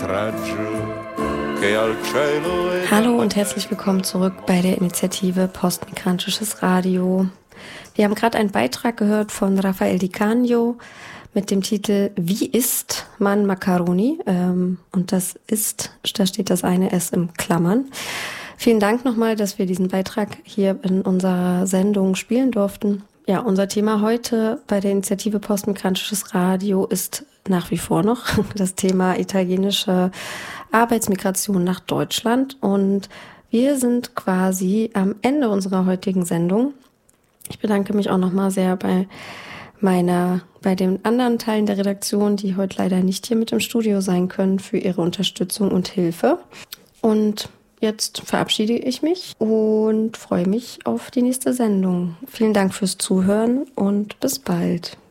Hallo und herzlich willkommen zurück bei der Initiative Postmigrantisches Radio. Wir haben gerade einen Beitrag gehört von Rafael Di Canio mit dem Titel Wie isst man Macaroni? Und das ist, da steht das eine S in Klammern. Vielen Dank nochmal, dass wir diesen Beitrag hier in unserer Sendung spielen durften. Ja, unser Thema heute bei der Initiative Postmigrantisches Radio ist nach wie vor noch das Thema italienische Arbeitsmigration nach Deutschland. Und wir sind quasi am Ende unserer heutigen Sendung. Ich bedanke mich auch nochmal sehr bei den anderen Teilen der Redaktion, die heute leider nicht hier mit im Studio sein können, für ihre Unterstützung und Hilfe. Und jetzt verabschiede ich mich und freue mich auf die nächste Sendung. Vielen Dank fürs Zuhören und bis bald.